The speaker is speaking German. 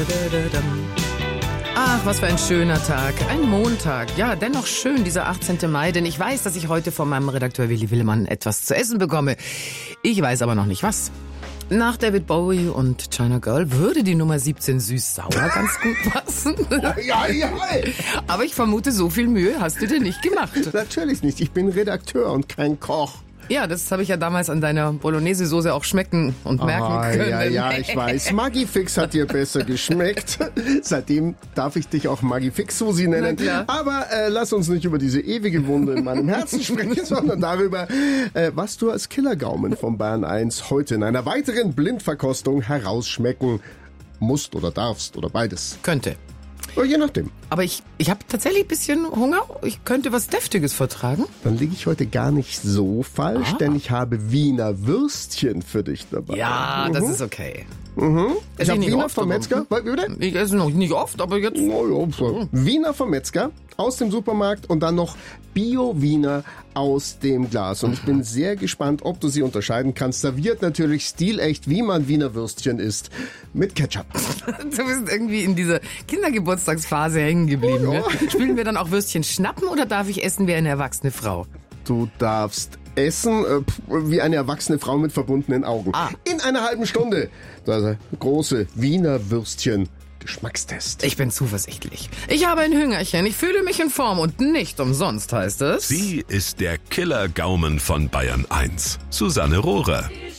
Ach, was für ein schöner Tag. Ein Montag. Ja, dennoch schön, dieser 18. Mai, denn ich weiß, dass ich heute von meinem Redakteur Willi Willemann etwas zu essen bekomme. Ich weiß aber noch nicht was. Nach David Bowie und China Girl würde die Nummer 17 süß-sauer ganz gut passen. Ja. Aber ich vermute, so viel Mühe hast du dir nicht gemacht. Natürlich nicht. Ich bin Redakteur und kein Koch. Ja, das habe ich ja damals an deiner Bolognese-Soße auch schmecken und merken können. Ja, ich weiß. Maggi-Fix hat dir besser geschmeckt. Seitdem darf ich dich auch Maggi-Fix-Susi nennen. Aber lass uns nicht über diese ewige Wunde in meinem Herzen sprechen, sondern darüber, was du als Killergaumen von Bayern 1 heute in einer weiteren Blindverkostung herausschmecken musst oder darfst oder beides. Könnte. Oder je nachdem. Aber ich habe tatsächlich ein bisschen Hunger. Ich könnte was Deftiges vertragen. Dann liege ich heute gar nicht so falsch, denn ich habe Wiener Würstchen für dich dabei. Ja, das ist okay. Ich habe Wiener vom Metzger. Ich esse noch nicht oft, aber jetzt... Wiener vom Metzger aus dem Supermarkt und dann noch Bio-Wiener aus dem Glas. Und ich bin sehr gespannt, ob du sie unterscheiden kannst. Serviert natürlich stilecht, wie man Wiener Würstchen isst, mit Ketchup. Du bist irgendwie in dieser Kindergeburtstagsphase hängen geblieben. Oh, ja. Ne? Spielen wir dann auch Würstchen schnappen oder darf ich essen wie eine erwachsene Frau? Du darfst essen wie eine erwachsene Frau mit verbundenen Augen. In einer halben Stunde. Also große Wiener Würstchen. Geschmackstest. Ich bin zuversichtlich. Ich habe ein Hüngerchen, ich fühle mich in Form und nicht umsonst heißt es... Sie ist der Killergaumen von Bayern 1. Susanne Rohrer.